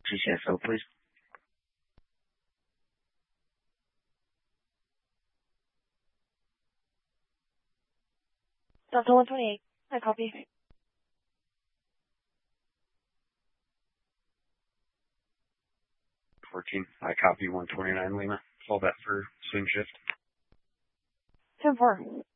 TCSO, please. Delta 128. I copy. 14. I copy 129 Lima. Hold that for swing shift. 10-4.